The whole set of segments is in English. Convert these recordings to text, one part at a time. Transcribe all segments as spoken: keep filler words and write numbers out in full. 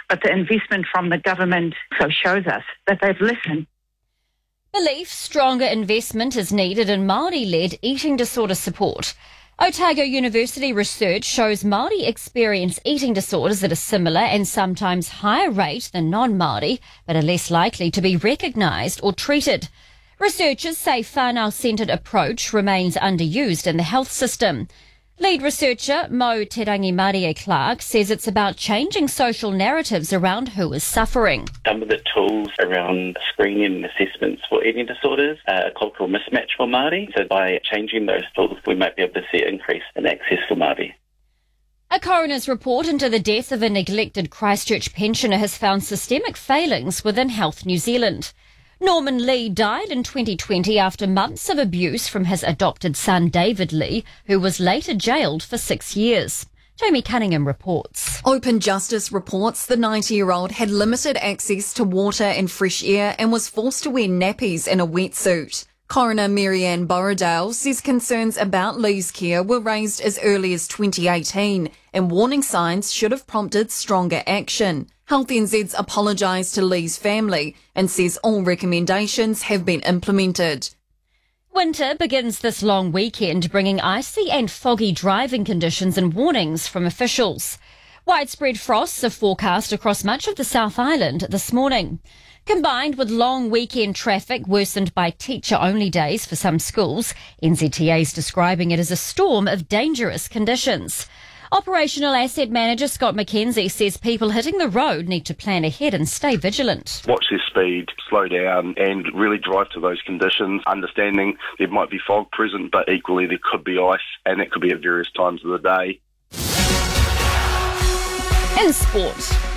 But the investment from the government so shows us that they've listened. Belief stronger investment is needed in Māori-led eating disorder support. Otago University research shows Māori experience eating disorders at a similar and sometimes higher rate than non-Māori, but are less likely to be recognised or treated. Researchers say whānau-centred approach remains underused in the health system. Lead researcher Mo Te Rangi Clark says it's about changing social narratives around who is suffering. Some of the tools around screening and assessments for eating disorders are a cultural mismatch for Māori. So by changing those tools, we might be able to see an increase in access for Māori. A coroner's report into the death of a neglected Christchurch pensioner has found systemic failings within Health New Zealand. Norman Lee died in twenty twenty after months of abuse from his adopted son David Lee, who was later jailed for six years. Jamie Cunningham reports. Open Justice reports the ninety-year-old had limited access to water and fresh air and was forced to wear nappies and a wetsuit. Coroner Marianne Borrowdale says concerns about Lee's care were raised as early as twenty eighteen and warning signs should have prompted stronger action. Health N Z's apologised to Lee's family and says all recommendations have been implemented. Winter begins this long weekend, bringing icy and foggy driving conditions and warnings from officials. Widespread frosts are forecast across much of the South Island this morning. Combined with long weekend traffic worsened by teacher-only days for some schools, N Z T A is describing it as a storm of dangerous conditions. Operational Asset Manager Scott McKenzie says people hitting the road need to plan ahead and stay vigilant. Watch their speed, slow down and really drive to those conditions, understanding there might be fog present, but equally there could be ice and that could be at various times of the day. In sport,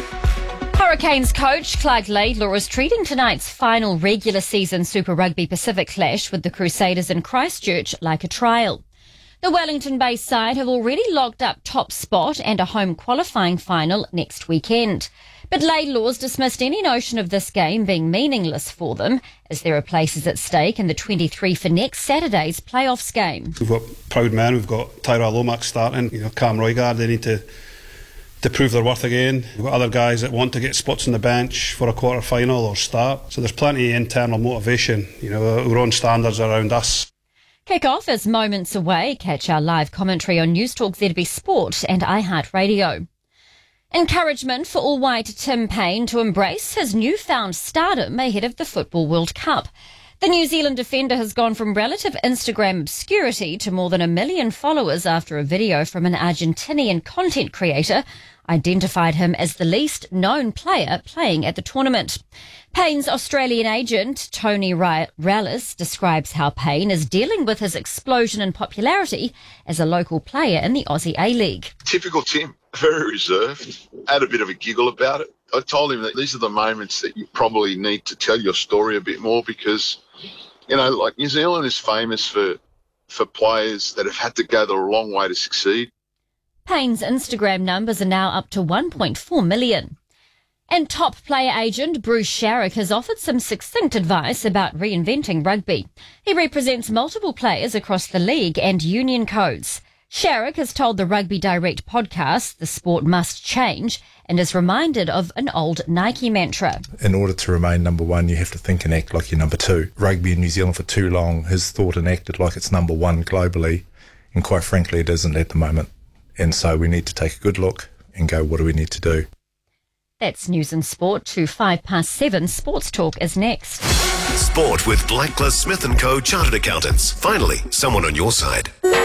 Hurricanes coach Clark Laidlaw is treating tonight's final regular season Super Rugby Pacific clash with the Crusaders in Christchurch like a trial. The Wellington-based side have already locked up top spot and a home qualifying final next weekend. But Laidlaw's dismissed any notion of this game being meaningless for them, as there are places at stake in the twenty-three for next Saturday's playoffs game. We've got proud man, we've got Tyra Lomax starting, you know, Cam Roigard, they need to to prove their worth again. We've got other guys that want to get spots on the bench for a quarter final or start. So there's plenty of internal motivation, you know, our own standards around us. Kick-off is moments away. Catch our live commentary on Newstalk Z B Sport and iHeartRadio. Encouragement for all-white Tim Payne to embrace his newfound stardom ahead of the Football World Cup. The New Zealand defender has gone from relative Instagram obscurity to more than a million followers after a video from an Argentinian content creator identified him as the least known player playing at the tournament. Payne's Australian agent, Tony Rallis, describes how Payne is dealing with his explosion in popularity as a local player in the Aussie A-League. Typical Tim, very reserved, had a bit of a giggle about it. I told him that these are the moments that you probably need to tell your story a bit more because, you know, like New Zealand is famous for, for players that have had to go the long way to succeed. Payne's Instagram numbers are now up to one point four million. And top player agent Bruce Sharrock has offered some succinct advice about reinventing rugby. He represents multiple players across the league and union codes. Sharrock has told the Rugby Direct podcast the sport must change and is reminded of an old Nike mantra. In order to remain number one, you have to think and act like you're number two. Rugby in New Zealand for too long has thought and acted like it's number one globally, and quite frankly it isn't at the moment. And so we need to take a good look and go, what do we need to do? That's News and Sport to five past seven. Sports Talk is next. Sport with Blackler Smith and Co. Chartered Accountants. Finally, someone on your side.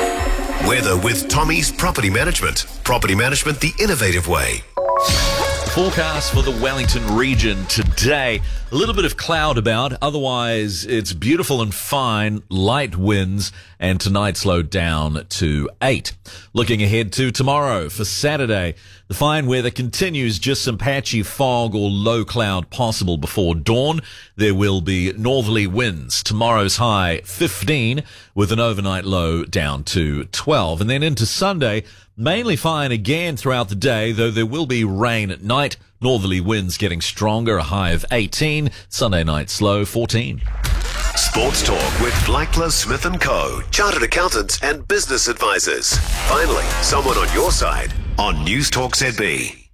Weather with Tommy's Property Management. Property management the innovative way. Forecast for the Wellington region today. A little bit of cloud about. Otherwise, it's beautiful and fine. Light winds. And tonight slowed down to eight. Looking ahead to tomorrow for Saturday. The fine weather continues, just some patchy fog or low cloud possible before dawn. There will be northerly winds. Tomorrow's high fifteen with an overnight low down to twelve. And then into Sunday, mainly fine again throughout the day, though there will be rain at night. Northerly winds getting stronger, a high of eighteen. Sunday night slow, fourteen. Sports Talk with Blackler Smith and Co. Chartered Accountants and Business Advisors. Finally, someone on your side on Newstalk Z B.